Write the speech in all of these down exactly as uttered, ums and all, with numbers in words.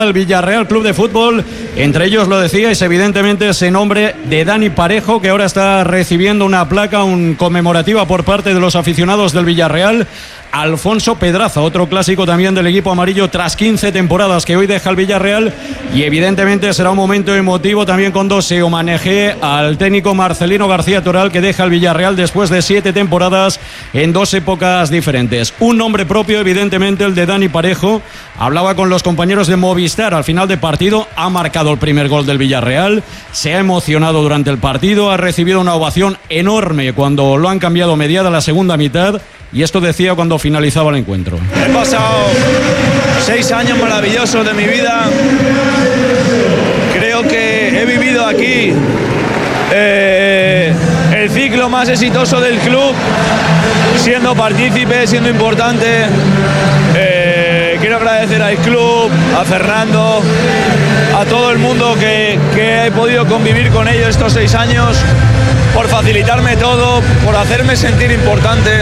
El Villarreal Club de Fútbol, entre ellos lo decíais, evidentemente ese nombre de Dani Parejo, que ahora está recibiendo una placa un conmemorativa por parte de los aficionados del Villarreal. Alfonso Pedraza, otro clásico también del equipo amarillo tras quince temporadas que hoy deja el Villarreal, y evidentemente será un momento emotivo también cuando se homenajee al técnico Marcelino García Toral, que deja el Villarreal después de siete temporadas en dos épocas diferentes. Un nombre propio, evidentemente, el de Dani Parejo. Hablaba con los compañeros de Movistar al final del partido, ha marcado el primer gol del Villarreal, se ha emocionado durante el partido, ha recibido una ovación enorme cuando lo han cambiado mediada la segunda mitad, y esto decía cuando finalizaba el encuentro. He pasado seis años maravillosos de mi vida. Creo que he vivido aquí eh, el ciclo más exitoso del club, siendo partícipe, siendo importante. Eh, quiero agradecer al club, a Fernando, a todo el mundo que, que he podido convivir con ellos estos seis años, por facilitarme todo, por hacerme sentir importante.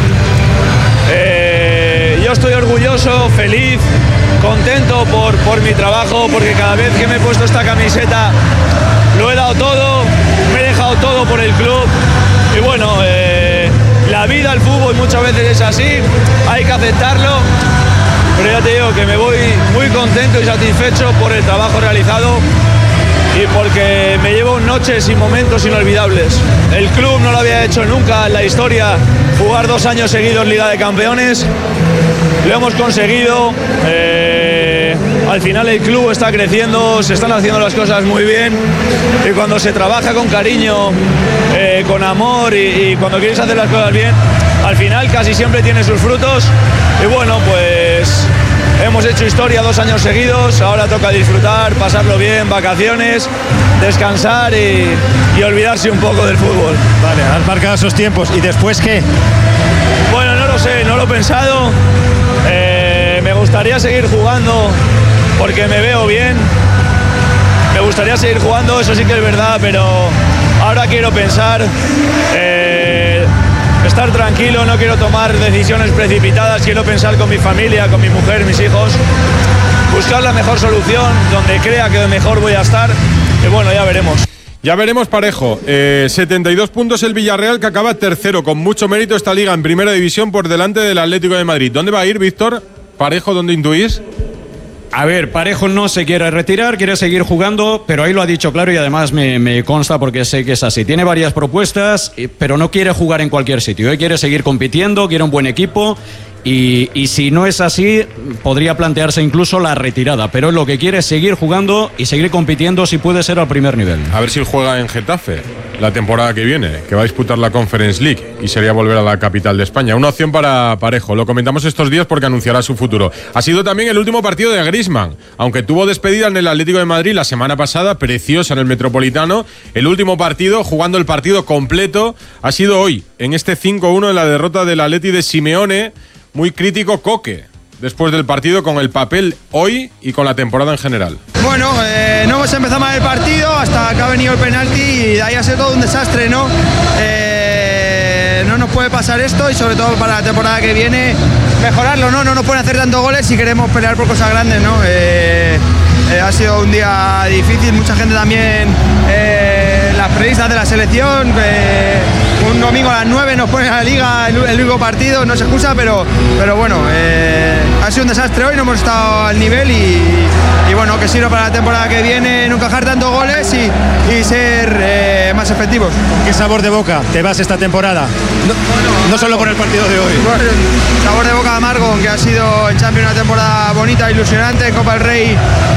Eh, yo estoy orgulloso, feliz, contento por, por mi trabajo, porque cada vez que me he puesto esta camiseta lo he dado todo, me he dejado todo por el club. Y bueno, eh, la vida, el fútbol muchas veces es así, hay que aceptarlo, pero ya te digo que me voy muy contento y satisfecho por el trabajo realizado y porque me llevo noches y momentos inolvidables. El club no lo había hecho nunca en la historia, jugar dos años seguidos Liga de Campeones. Lo hemos conseguido. Eh, al final el club está creciendo, se están haciendo las cosas muy bien, y cuando se trabaja con cariño, eh, con amor, y, y cuando quieres hacer las cosas bien, al final casi siempre tiene sus frutos. Y bueno, pues hemos hecho historia dos años seguidos, ahora toca disfrutar, pasarlo bien, vacaciones, descansar y, y olvidarse un poco del fútbol. Vale, has marcado esos tiempos. ¿Y después qué? Bueno, no lo sé, no lo he pensado. Eh, me gustaría seguir jugando porque me veo bien. Me gustaría seguir jugando, eso sí que es verdad, pero ahora quiero pensar, eh, estar tranquilo, no quiero tomar decisiones precipitadas, quiero pensar con mi familia, con mi mujer, mis hijos, buscar la mejor solución, donde crea que mejor voy a estar, y bueno, ya veremos. Ya veremos, Parejo. Eh, setenta y dos puntos el Villarreal, que acaba tercero, con mucho mérito esta liga en primera división por delante del Atlético de Madrid. ¿Dónde va a ir, Víctor? Parejo, ¿dónde intuís? A ver, Parejo no se quiere retirar, quiere seguir jugando, pero ahí lo ha dicho claro y además me, me consta porque sé que es así. Tiene varias propuestas, pero no quiere jugar en cualquier sitio. Él quiere seguir compitiendo, quiere un buen equipo y, y si no es así, podría plantearse incluso la retirada. Pero él lo que quiere es seguir jugando y seguir compitiendo, si puede ser al primer nivel. A ver si él juega en Getafe la temporada que viene, que va a disputar la Conference League y sería volver a la capital de España. Una opción para Parejo, lo comentamos estos días porque anunciará su futuro. Ha sido también el último partido de Griezmann, aunque tuvo despedida en el Atlético de Madrid la semana pasada, preciosa en el Metropolitano. El último partido, jugando el partido completo, ha sido hoy, en este cinco uno en la derrota del Atleti de Simeone. Muy crítico Coque, después del partido, con el papel hoy y con la temporada en general. Bueno, eh, no hemos empezado mal el partido hasta que ha venido el penalti y de ahí ha sido todo un desastre, ¿no? Eh, no nos puede pasar esto y sobre todo para la temporada que viene mejorarlo, ¿no? No nos pueden hacer tantos goles si queremos pelear por cosas grandes, ¿no? Eh, eh, ha sido un día difícil, mucha gente también, eh, las periodistas de la selección, eh, un domingo a las nueve nos ponen a la liga el, el único partido, no se excusa, pero, pero bueno, eh, ha sido un desastre hoy, no hemos estado al nivel y, y bueno, que sirva para la temporada que viene no encajar tantos goles y, y ser eh, más efectivos. ¿Qué sabor de boca te vas esta temporada? No, bueno, no solo por el partido de hoy. Bueno, sabor de boca amargo, que ha sido en Champions una temporada bonita, ilusionante, en Copa del Rey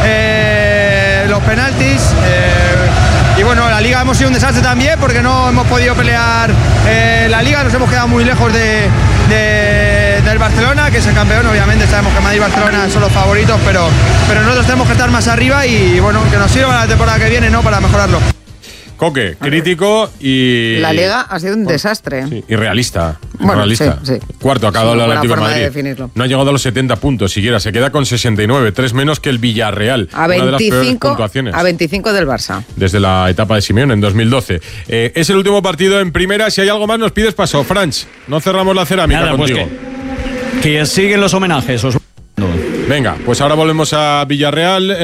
eh, los penaltis. Eh, Y bueno, la Liga hemos sido un desastre también porque no hemos podido pelear eh, la Liga, nos hemos quedado muy lejos de, de, del Barcelona, que es el campeón. Obviamente sabemos que Madrid y Barcelona son los favoritos, pero, pero nosotros tenemos que estar más arriba y bueno, que nos sirva la temporada que viene, ¿no?, para mejorarlo. Coque, crítico y... La Liga ha sido un desastre. Sí, y realista. Bueno, realista. sí, sí. Cuarto, acaba sí, el Atlético de Madrid. De definirlo. No ha llegado a los setenta puntos siquiera, se queda con sesenta y nueve, tres menos que el Villarreal. A una de las peores veinticinco, puntuaciones. a veinticinco del Barça. Desde la etapa de Simeone en dos mil doce. Eh, es el último partido en primera. Si hay algo más, nos pides paso. Franch, no cerramos la cerámica. Nada, contigo. Pues que, que siguen los homenajes. Os... Venga, pues ahora volvemos a Villarreal.